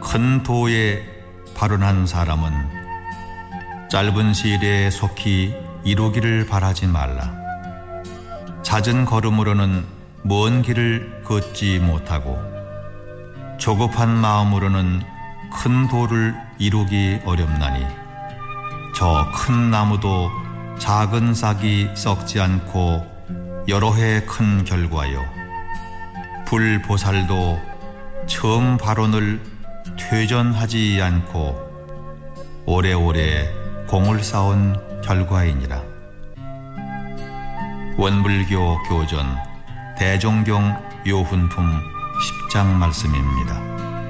큰 도에 발언한 사람은 짧은 시일에 속히 이루기를 바라지 말라. 잦은 걸음으로는 먼 길을 걷지 못하고 조급한 마음으로는 큰 도를 이루기 어렵나니 저 큰 나무도 작은 싹이 썩지 않고 여러 해 큰 결과요, 불보살도 처음 발언을 퇴전하지 않고 오래오래 공을 쌓은 결과이니라. 원불교 교전 대종경 요훈품 10장 말씀입니다.